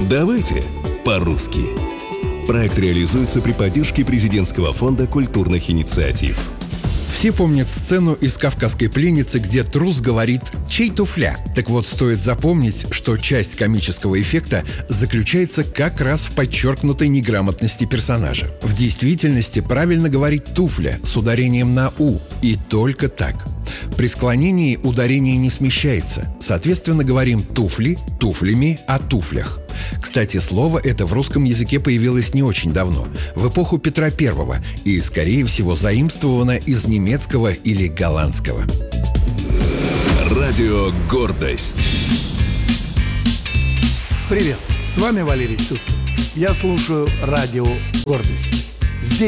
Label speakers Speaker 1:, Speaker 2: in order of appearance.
Speaker 1: Давайте по-русски. Проект реализуется при поддержке Президентского фонда культурных инициатив.
Speaker 2: Все помнят сцену из «Кавказской пленницы», где трус говорит «чей туфля?». Так вот, стоит запомнить, что часть комического эффекта заключается как раз в подчеркнутой неграмотности персонажа. В действительности правильно говорить «туфля» с ударением на «у», и только так. При склонении ударение не смещается. Соответственно, говорим «туфли» туфлями о туфлях. Кстати, слово это в русском языке появилось не очень давно, в эпоху Петра I, и, скорее всего, заимствовано из немецкого или голландского.
Speaker 1: Радио «Гордость».
Speaker 3: Привет, с вами Валерий Сюткин. Я слушаю Радио «Гордость».